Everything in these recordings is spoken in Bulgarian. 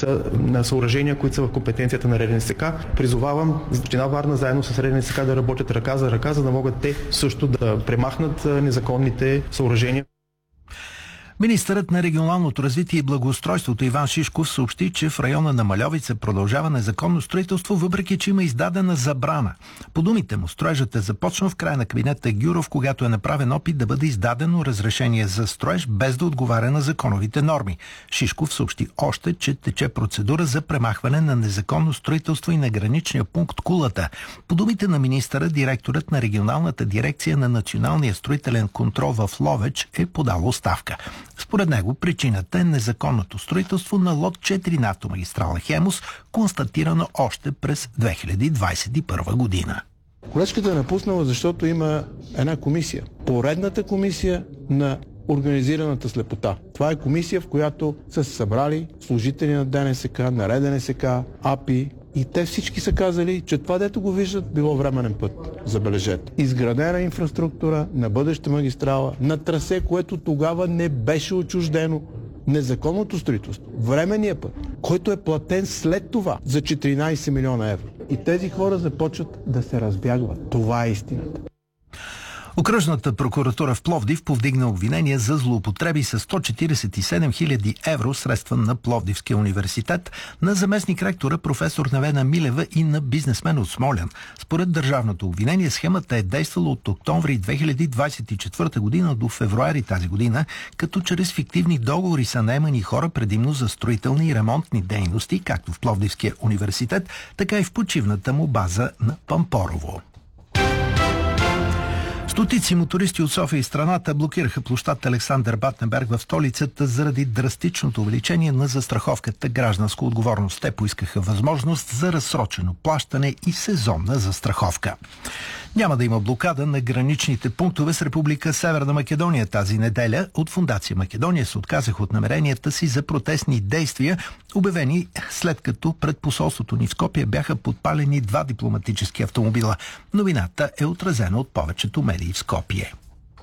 са съоръжения, които са в компетенцията на РДНСК. Призовавам Община Варна заедно с РДНСК да работят ръка за ръка, за да могат те също да премахнат незаконните съоръжения. Министърът на регионалното развитие и благоустройството Иван Шишков съобщи, че в района на Мальовица продължава незаконно строителство, въпреки че има издадена забрана. По думите му, строежът е започнал в края на кабинета Гюров, когато е направен опит да бъде издадено разрешение за строеж, без да отговаря на законовите норми. Шишков съобщи още, че тече процедура за премахване на незаконно строителство и на граничния пункт Кулата. По думите на министъра, директорът на регионалната дирекция на Националния строителен контрол в Ловеч е подал оставка. Според него причината е незаконното строителство на лот 4 на автомагистрала Хемус, констатирано още през 2021 година. Колежката е напуснала, защото има една комисия. Поредната комисия на организираната слепота. Това е комисия, в която са се събрали служители на ДНСК, на РДНСК, АПИ, и те всички са казали, че това, дето го виждат, било временен път. Забележете. Изградена инфраструктура на бъдеща магистрала, на трасе, което тогава не беше отчуждено. Незаконното строителство, временния път, който е платен след това за 14 милиона евро. И тези хора започват да се разбягват. Това е истината. Окръжната прокуратура в Пловдив повдигна обвинение за злоупотреби с 147 000 евро средства на Пловдивския университет на заместник-ректора професор Невена Милева и на бизнесмен от Смолян. Според държавното обвинение, схемата е действала от октомври 2024 година до февруари тази година, като чрез фиктивни договори са наемани хора предимно за строителни и ремонтни дейности, както в Пловдивския университет, така и в почивната му база на Пампорово. Стотици мотористи от София и страната блокираха площад Александър Батенберг в столицата заради драстичното увеличение на застраховката гражданска отговорност. Те поискаха възможност за разсрочено плащане и сезонна застраховка. Няма да има блокада на граничните пунктове с Република Северна Македония тази неделя. От Фондация Македония се отказаха от намеренията си за протестни действия, обявени след като пред посолството ни в Скопие бяха подпалени 2 дипломатически автомобила. Новината е отразена от повечето медии в Скопие.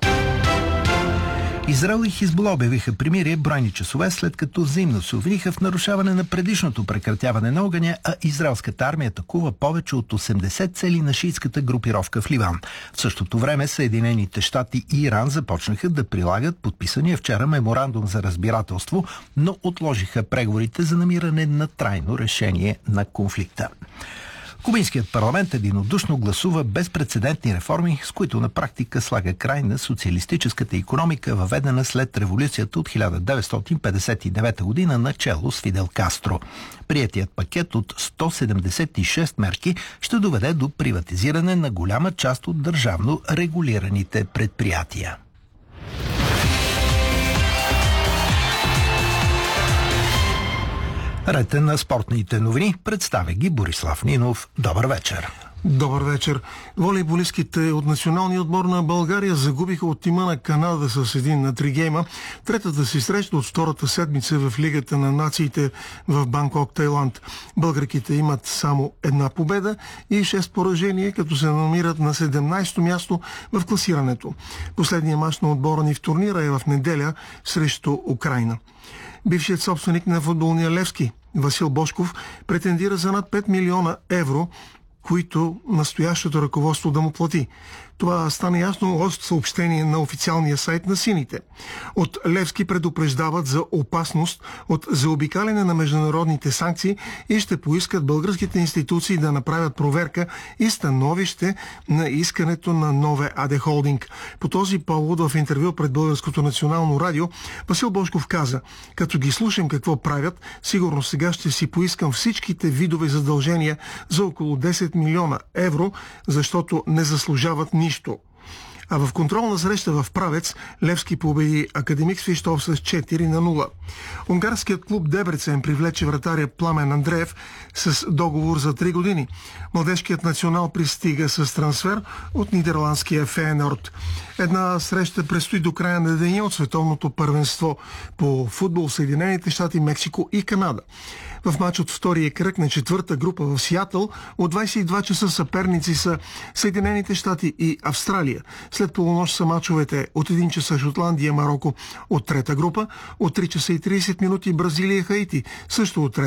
Израел и Хизбула обявиха примирие броени часове, след като взаимно се обвиниха в нарушаване на предишното прекратяване на огъня, а израелската армия атакува повече от 80 цели на шиитската групировка в Ливан. В същото време Съединените щати и Иран започнаха да прилагат подписания вчера меморандум за разбирателство, но отложиха преговорите за намиране на трайно решение на конфликта. Кубинският парламент единодушно гласува безпрецедентни реформи, с които на практика слага край на социалистическата икономика, въведена след революцията от 1959 година начело с Фидел Кастро. Приетият пакет от 176 мерки ще доведе до приватизиране на голяма част от държавно регулираните предприятия. Рете на спортните новини, представя ги Борислав Нинов. Добър вечер. Добър вечер. Волейболистките от националния отбор на България загубиха от тима на Канада с 1-3 гейма. Третата си среща от втората седмица в Лигата на нациите в Банкок, Тайланд. Българките имат само една победа и 6 поражения, като се намират на 17-то място в класирането. Последният мач на отбора ни в турнира е в неделя срещу Украйна. Бившият собственик на футболния Левски, Васил Бошков, претендира за над 5 милиона евро, които настоящото ръководство да му плати. Това стана ясно от съобщение на официалния сайт на сините. От Левски предупреждават за опасност от заобикаляне на международните санкции и ще поискат българските институции да направят проверка и становище на искането на Нове АД Холдинг. По този повод в интервю пред Българското национално радио Васил Бошков каза: като ги слушам какво правят, сигурно сега ще си поискам всичките видове задължения за около 10 милиона евро, защото не заслужават нищо. А в контролна среща в Правец Левски победи Академик Свищов с 4-0. Унгарският клуб Дебрецен привлече вратаря Пламен Андреев с договор за 3 години. Младежкият национал пристига с трансфер от нидерландския Фейенорд. Една среща предстои до края на деня от световното първенство по футбол в Съединените щати, Мексико и Канада. В мач от втория кръг на четвърта група в Сиатъл от 22 часа съперници са Съединените щати и Австралия. След полунощ са мачовете от 1 часа Шотландия, Мароко от трета група, от 3 часа и 30 минути Бразилия, Хаити също от трета